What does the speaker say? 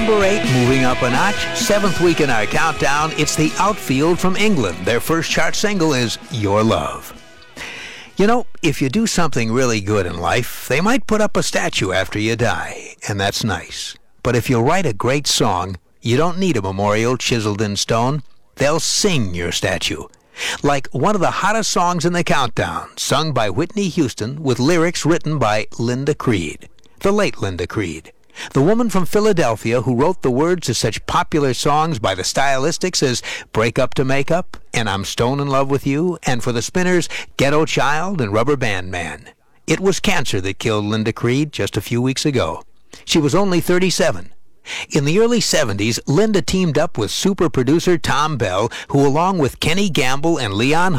number 8, moving up a notch. 7th week in our countdown, it's the Outfield from England. Their first chart single is Your Love. You know, if you do something really good in life, they might put up a statue after you die, and that's nice. But if you write a great song, you don't need a memorial chiseled in stone. They'll sing your statue. Like one of the hottest songs in the countdown, sung by Whitney Houston with lyrics written by Linda Creed, the late Linda Creed. The woman from Philadelphia who wrote the words to such popular songs by the Stylistics as Break Up to Make Up and I'm Stone in Love with You, and for the Spinners, Ghetto Child and Rubber Band Man. It was cancer that killed Linda Creed just a few weeks ago. She was only 37. In the early 70s, Linda teamed up with super producer Tom Bell, who along with Kenny Gamble and Leon